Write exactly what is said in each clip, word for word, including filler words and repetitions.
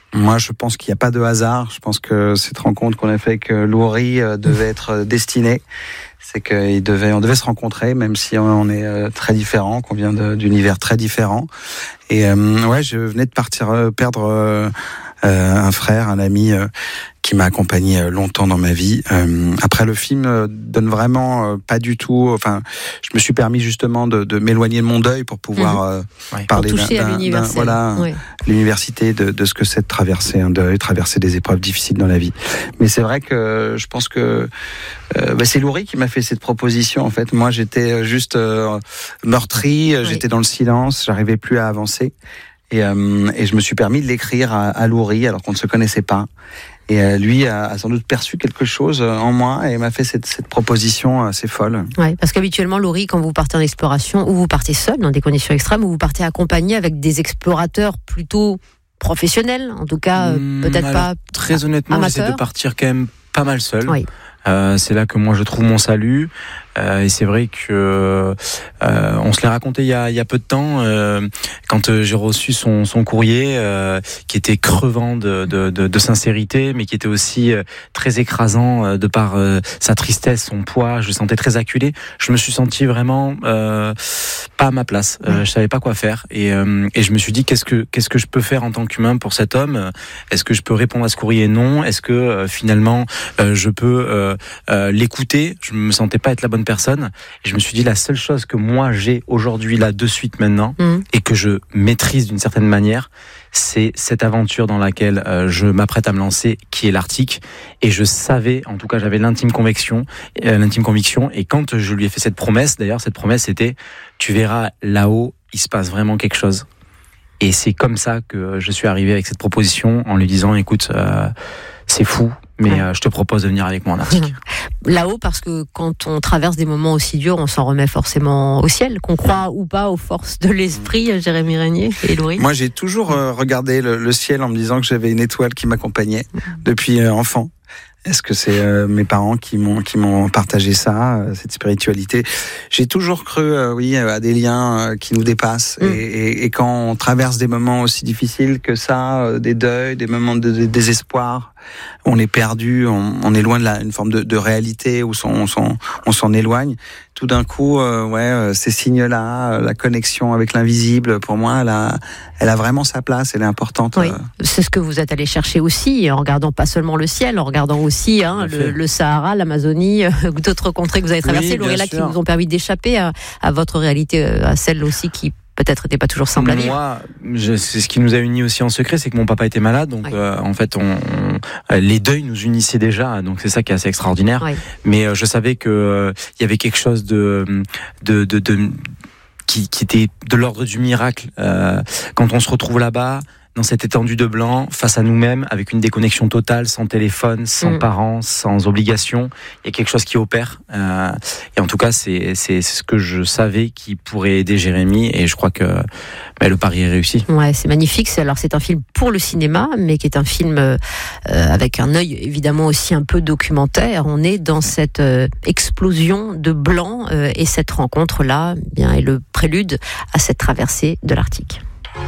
Moi, je pense qu'il n'y a pas de hasard. Je pense que cette rencontre qu'on a fait avec Loury euh, devait être destinée. C'est qu'on devait, on devait se rencontrer, même si on est euh, très différents, qu'on vient de, d'univers très différents. Et euh, ouais, je venais de partir euh, perdre euh, euh, un frère, un ami euh, qui m'a accompagné longtemps dans ma vie. Euh, après, le film euh, donne vraiment euh, pas du tout. Enfin, je me suis permis justement de, de m'éloigner de mon deuil pour pouvoir euh, ouais. parler pour toucher d'un, à d'un, d'un voilà, ouais. l'université de, de ce que c'est de traverser un deuil, traverser des épreuves difficiles dans la vie. Mais c'est vrai que je pense que euh, bah, c'est Loury qui m'a fait cette proposition. En fait, moi, j'étais juste euh, meurtri, oui. J'étais dans le silence, j'arrivais plus à avancer. Et, euh, et je me suis permis de l'écrire à, à Loury alors qu'on ne se connaissait pas. Et euh, lui a, a sans doute perçu quelque chose en moi et m'a fait cette, cette proposition assez folle. Ouais, parce qu'habituellement, Loury, quand vous partez en exploration, ou vous partez seul dans des conditions extrêmes, ou vous partez accompagné avec des explorateurs plutôt professionnels, en tout cas mmh, peut-être alors, pas très honnêtement, amateurs. J'essaie de partir quand même pas mal seul. Oui. Euh, c'est là que moi je trouve mon salut. Euh, et c'est vrai que euh, on se l'est raconté il y a, il y a peu de temps euh, quand euh, j'ai reçu son, son courrier euh, qui était crevant de, de, de, de sincérité, mais qui était aussi euh, très écrasant euh, de par euh, sa tristesse, son poids. Je le sentais très acculé. Je me suis senti vraiment euh, pas à ma place. Euh, je savais pas quoi faire et, euh, et je me suis dit qu'est-ce que qu'est-ce que je peux faire en tant qu'humain pour cet homme. Est-ce que je peux répondre à ce courrier? Non. Est-ce que euh, finalement euh, je peux euh, euh, l'écouter? Je me sentais pas être la bonne personne et je me suis dit la seule chose que moi j'ai aujourd'hui là de suite maintenant mmh. et que je maîtrise d'une certaine manière, c'est cette aventure dans laquelle euh, je m'apprête à me lancer, qui est l'Arctique. Et je savais, en tout cas j'avais l'intime conviction, euh, l'intime conviction et quand je lui ai fait cette promesse, d'ailleurs cette promesse c'était tu verras là-haut il se passe vraiment quelque chose. Et c'est comme ça que je suis arrivé avec cette proposition en lui disant écoute euh, c'est fou mais ouais. euh, je te propose de venir avec moi en Arctique. Là-haut, parce que quand on traverse des moments aussi durs, on s'en remet forcément au ciel, qu'on croit ou pas aux forces de l'esprit, Jérémy Régnier et Loury. Moi, j'ai toujours euh, regardé le, le ciel en me disant que j'avais une étoile qui m'accompagnait depuis euh, enfant. Est-ce que c'est euh, mes parents qui m'ont qui m'ont partagé ça, euh, cette spiritualité? J'ai toujours cru, euh, oui, à des liens euh, qui nous dépassent. Mm. Et, et, et quand on traverse des moments aussi difficiles que ça, euh, des deuils, des moments de, de désespoir, on est perdu, on, on est loin de la, une forme de, de réalité où son, on, s'en, on s'en éloigne. Tout d'un coup, euh, ouais, ces signes-là, euh, la connexion avec l'invisible, pour moi, elle a, elle a vraiment sa place, elle est importante. Oui, euh. c'est ce que vous êtes allé chercher aussi, en regardant pas seulement le ciel, en regardant aussi hein, le, le Sahara, l'Amazonie, euh, d'autres contrées que vous avez traversées, oui, Loury, là, qui vous ont permis d'échapper à, à votre réalité, à celle aussi qui peut-être n'était pas toujours simple à vivre. Moi, je, c'est ce qui nous a unis aussi en secret, c'est que mon papa était malade, donc oui. euh, en fait, on, on, les deuils nous unissaient déjà, donc c'est ça qui est assez extraordinaire. Oui. Mais euh, je savais que euh, il y avait quelque chose de, de, de, de qui, qui était de l'ordre du miracle euh, quand on se retrouve là-bas. Dans cette étendue de blanc, face à nous-mêmes, avec une déconnexion totale, sans téléphone, sans mmh. parents, sans obligation, il y a quelque chose qui opère. Euh, et en tout cas, c'est, c'est, c'est ce que je savais qui pourrait aider Jérémy, et je crois que bah, le pari est réussi. Ouais, c'est magnifique. C'est, alors, c'est un film pour le cinéma, mais qui est un film euh, avec un œil évidemment aussi un peu documentaire. On est dans cette euh, explosion de blanc, euh, et cette rencontre-là, bien, est le prélude à cette traversée de l'Arctique.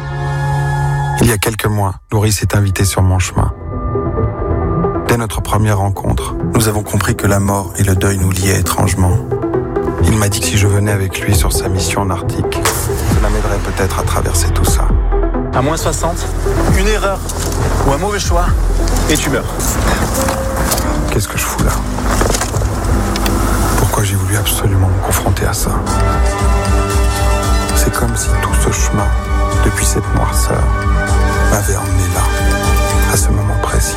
Il y a quelques mois, Loury s'est invité sur mon chemin. Dès notre première rencontre, nous avons compris que la mort et le deuil nous liaient étrangement. Il m'a dit que si je venais avec lui sur sa mission en Arctique, cela m'aiderait peut-être à traverser tout ça. À moins soixante, une erreur ou un mauvais choix, et tu meurs. Qu'est-ce que je fous là? Pourquoi j'ai voulu absolument me confronter à ça? C'est comme si tout ce chemin, depuis cette noirceur, m'avait emmené là, à ce moment précis.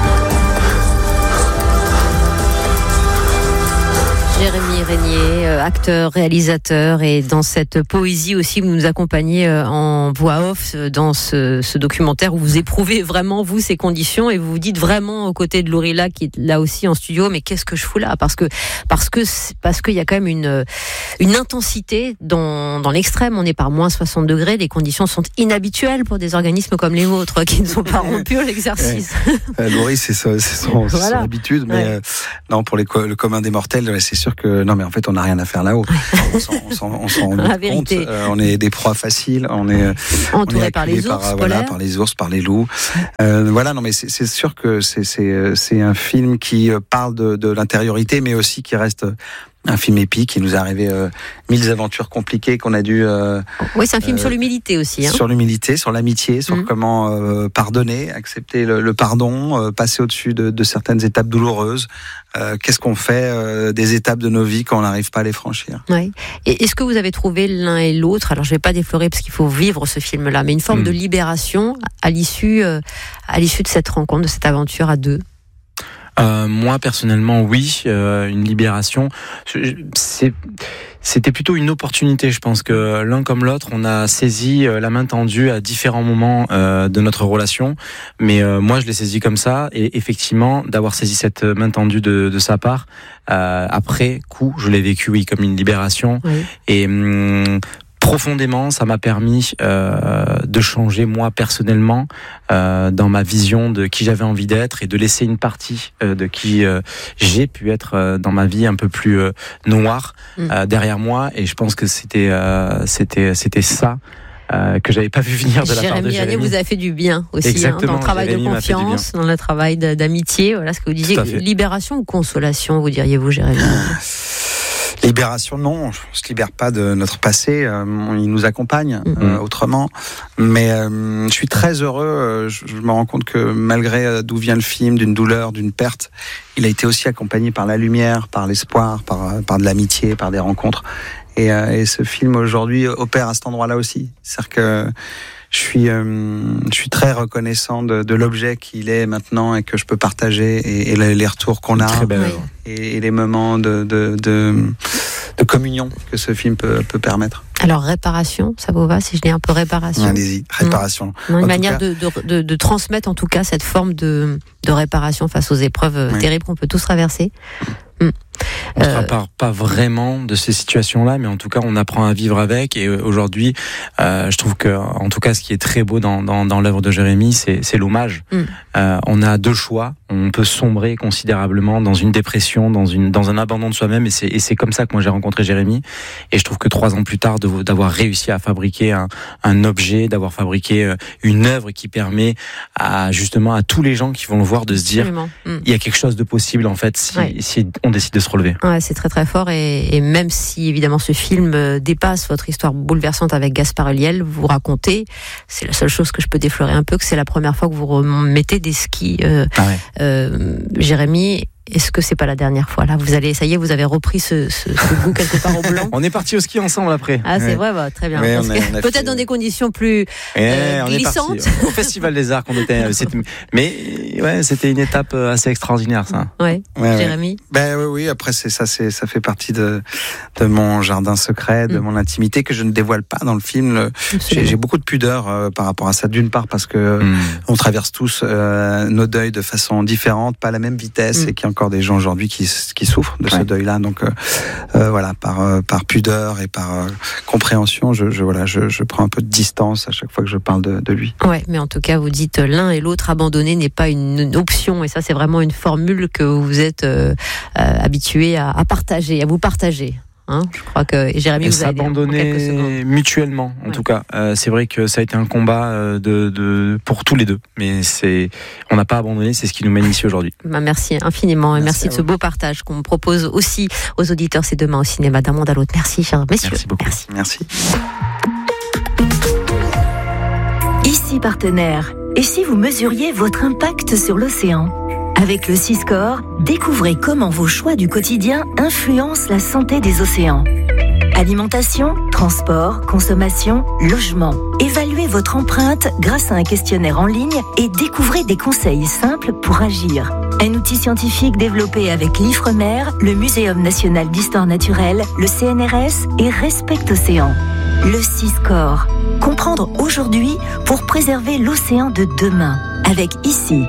Jérémy Régnier, acteur, réalisateur, et dans cette poésie aussi, vous nous accompagnez en voix off dans ce, ce documentaire où vous éprouvez vraiment, vous, ces conditions, et vous vous dites vraiment aux côtés de Loury là, qui est là aussi en studio, mais qu'est-ce que je fous là? Parce que, parce que, parce qu'il y a quand même une, une intensité dans, dans l'extrême. On est par moins soixante degrés, les conditions sont inhabituelles pour des organismes comme les vôtres, qui ne sont pas rompus à l'exercice. Ouais. Loury, c'est, ça, c'est, son, voilà. c'est son habitude, mais ouais. euh, non, pour les, le commun des mortels, c'est sûr que non, mais en fait, on n'a rien à faire. faire là-haut. On s'en, on s'en, on s'en rend compte. Euh, on est des proies faciles. On est entouré on est par les ours par, polaires. Voilà, par les ours, par les loups. Euh, voilà, non, mais c'est, c'est sûr que c'est, c'est, c'est un film qui parle de, de l'intériorité, mais aussi qui reste un film épique. Il nous est arrivé euh, mille aventures compliquées qu'on a dû. Euh, oui, c'est un film euh, sur l'humilité aussi. Hein. Sur l'humilité, sur l'amitié, sur mmh. comment euh, pardonner, accepter le, le pardon, euh, passer au-dessus de, de certaines étapes douloureuses. Euh, qu'est-ce qu'on fait euh, des étapes de nos vies quand on n'arrive pas à les franchir. Oui. Et est-ce que vous avez trouvé l'un et l'autre, alors je ne vais pas déflorer parce qu'il faut vivre ce film-là, mais une forme mmh. de libération à l'issue, euh, à l'issue de cette rencontre, de cette aventure à deux? Euh, moi personnellement oui, euh, une libération. C'est, c'était plutôt une opportunité. Je pense que l'un comme l'autre, on a saisi la main tendue à différents moments euh, de notre relation. Mais euh, moi, je l'ai saisi comme ça, et effectivement, d'avoir saisi cette main tendue de, de sa part, euh, après coup, je l'ai vécu oui comme une libération. Oui. Et hum, profondément, ça m'a permis euh, de changer moi personnellement euh, dans ma vision de qui j'avais envie d'être et de laisser une partie euh, de qui euh, j'ai pu être euh, dans ma vie un peu plus euh, noire mmh. euh, derrière moi. Et je pense que c'était euh, c'était c'était ça. Euh, que j'avais pas vu venir de la Jérémy part de Jérémy. Jérémy vous a fait du bien aussi, hein, dans le travail Jérémy de confiance, dans le travail d'amitié. Voilà ce que vous disiez. Libération ou consolation, vous diriez-vous, Jérémy? Libération, non, on se libère pas de notre passé, euh, il nous accompagne mmh. euh, autrement. Mais euh, je suis très heureux, euh, je, je me rends compte que malgré euh, d'où vient le film, d'une douleur, d'une perte, il a été aussi accompagné par la lumière, par l'espoir, par, par de l'amitié, par des rencontres. Et, euh, et ce film aujourd'hui opère à cet endroit-là aussi. C'est-à-dire que je suis, euh, je suis très reconnaissant de, de l'objet qu'il est maintenant et que je peux partager, et, et les, les retours qu'on a, très belle, et, et les moments de, de, de, de communion que ce film peut, peut permettre. Alors réparation, ça vous va si je dis un peu réparation? Allez-y, réparation. Non, une manière cas... de, de, de, de transmettre en tout cas cette forme de, de réparation face aux épreuves oui. terribles qu'on peut tous traverser. Mmh. On ne se répare pas vraiment de ces situations-là, mais en tout cas, on apprend à vivre avec. Et aujourd'hui, euh, je trouve que, en tout cas, ce qui est très beau dans, dans, dans l'œuvre de Jérémy, c'est, c'est l'hommage. Mm. Euh, on a deux choix. On peut sombrer considérablement dans une dépression, dans, une, dans un abandon de soi-même. Et c'est, et c'est comme ça que moi, j'ai rencontré Jérémy. Et je trouve que trois ans plus tard, de, d'avoir réussi à fabriquer un, un objet, d'avoir fabriqué une œuvre qui permet à, justement, à tous les gens qui vont le voir de se dire, mm. il y a quelque chose de possible, en fait, si, ouais. si on décide de se relever. Ouais, c'est très très fort, et, et même si évidemment ce film dépasse votre histoire bouleversante avec Gaspard Ulliel, vous racontez, c'est la seule chose que je peux déflorer un peu, que c'est la première fois que vous remettez des skis, euh, ah ouais. euh, Jérémy. Est-ce que c'est pas la dernière fois? Là, vous allez, ça y est, vous avez repris ce, ce, ce goût quelque part au blanc. On est parti au ski ensemble après. Ah, c'est ouais. vrai, bah, très bien. Ouais, Parce a, que peut-être fait... dans des conditions plus euh, on glissantes. Est parti, au Festival des Arts qu'on était. C'était, mais ouais, c'était une étape assez extraordinaire, ça. Ouais. ouais Jérémy. Ben oui, oui. Après, c'est ça, c'est ça fait partie de de mon jardin secret, de mm. mon intimité que je ne dévoile pas dans le film. J'ai, j'ai beaucoup de pudeur euh, par rapport à ça. D'une part parce que mm. on traverse tous euh, nos deuils de façon différente, pas à la même vitesse, mm. et qu'il y a encore des gens aujourd'hui qui Qui, qui souffrent de ouais. ce deuil-là, donc euh, euh, voilà, par euh, par pudeur et par euh, compréhension, je, je voilà, je, je prends un peu de distance à chaque fois que je parle de, de lui. Ouais, mais en tout cas, vous dites l'un et l'autre abandonner n'est pas une, une option, et ça, c'est vraiment une formule que vous êtes euh, euh, habitué à, à partager, à vous partager. Hein, je crois que Jérémy et vous a s'abandonner mutuellement, en ouais. tout cas. Euh, c'est vrai que ça a été un combat euh, de, de pour tous les deux, mais c'est on n'a pas abandonné, c'est ce qui nous mène ici aujourd'hui. Bah merci infiniment, merci et merci de ce beau partage qu'on propose aussi aux auditeurs. C'est demain au cinéma d'un monde à l'autre. Merci, chers messieurs. Merci beaucoup. Merci. merci. Ici partenaire. Et si vous mesuriez votre impact sur l'océan? Avec le Siscore, découvrez comment vos choix du quotidien influencent la santé des océans. Alimentation, transport, consommation, logement. Évaluez votre empreinte grâce à un questionnaire en ligne et découvrez des conseils simples pour agir. Un outil scientifique développé avec l'Ifremer, le Muséum national d'histoire naturelle, le C N R S et Respect Océan. Le Siscore. Comprendre aujourd'hui pour préserver l'océan de demain. Avec ici.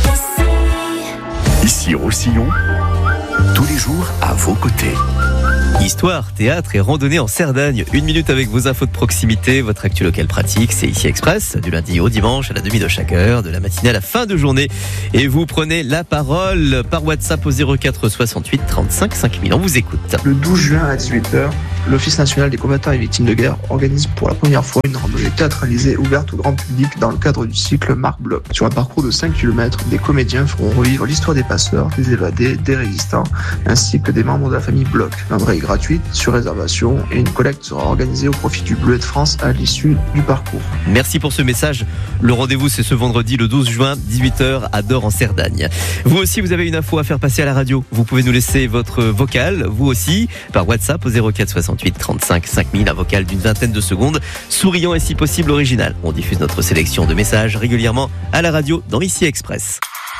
Ici Roussillon, tous les jours à vos côtés. Histoire, théâtre et randonnée en Cerdagne. Une minute avec vos infos de proximité, votre actu local pratique, c'est ici Express, du lundi au dimanche à la demi de chaque heure, de la matinée à la fin de journée. Et vous prenez la parole par WhatsApp au zéro quatre soixante-huit trente-cinq cinq mille. On vous écoute. Le douze juin à dix-huit heures, l'Office national des combattants et victimes de guerre organise pour la première fois une randonnée théâtralisée ouverte au grand public dans le cadre du cycle Marc Bloch. Sur un parcours de cinq kilomètres, des comédiens feront revivre l'histoire des passeurs, des évadés, des résistants, ainsi que des membres de la famille Bloch. L'entrée est gratuite, sur réservation, et une collecte sera organisée au profit du Bleuet de France à l'issue du parcours. Merci pour ce message. Le rendez-vous, c'est ce vendredi, le douze juin, dix-huit heures, à Dore en Cerdagne. Vous aussi, vous avez une info à faire passer à la radio. Vous pouvez nous laisser votre vocal, vous aussi, par WhatsApp au zéro quatre soixante-huit trente-cinq cinq mille, un vocal d'une vingtaine de secondes, souriant et si possible original. On diffuse notre sélection de messages régulièrement à la radio dans Ici Express.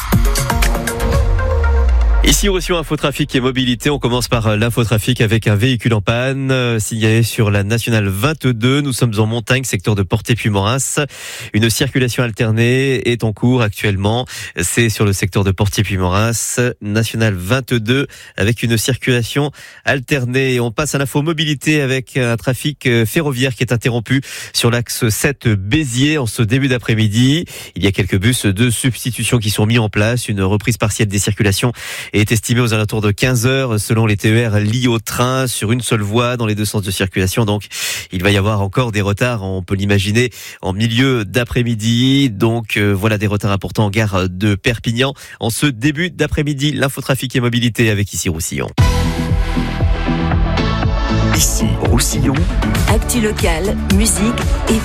Ici, Roussillon Infotrafic et Mobilité. On commence par l'infotrafic avec un véhicule en panne euh, signalé sur la nationale vingt-deux. Nous sommes en montagne, secteur de Porté-Puymorens. Une circulation alternée est en cours actuellement. C'est sur le secteur de Porté-Puymorens, nationale vingt-deux, avec une circulation alternée. Et on passe à l'info mobilité avec un trafic ferroviaire qui est interrompu sur l'axe sept Béziers en ce début d'après-midi. Il y a quelques bus de substitution qui sont mis en place. Une reprise partielle des circulations est estimé aux alentours de quinze heures selon les T E R liés au train sur une seule voie dans les deux sens de circulation. Donc, il va y avoir encore des retards, on peut l'imaginer, en milieu d'après-midi. Donc, euh, voilà des retards importants en gare de Perpignan en ce début d'après-midi. L'infotrafic et mobilité avec Ici Roussillon. Ici Roussillon. Actu locale, musique et